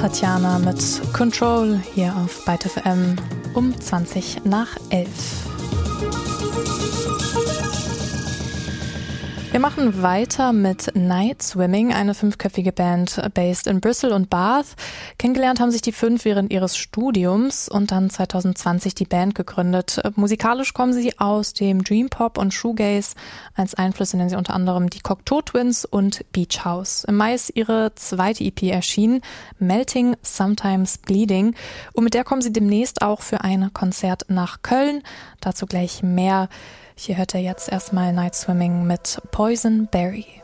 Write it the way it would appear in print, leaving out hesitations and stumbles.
Tatjana mit Control hier auf Byte FM um 11:20. Wir machen weiter mit Night Swimming, eine 5-köpfige Band based in Bristol und Bath. Kennengelernt haben sich die 5 während ihres Studiums und dann 2020 die Band gegründet. Musikalisch kommen sie aus dem Dream Pop und Shoegaze. Als Einflüsse nennen sie unter anderem die Cocteau Twins und Beach House. Im Mai ist ihre zweite EP erschienen, Melting Sometimes Bleeding. Und mit der kommen sie demnächst auch für ein Konzert nach Köln. Dazu gleich mehr. Hier hört er jetzt erstmal Night Swimming mit Poison Berry.